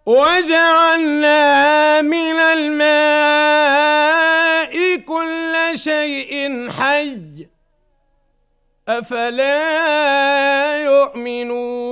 وجعلنا من الماء كل شيء حي أفلا يؤمنون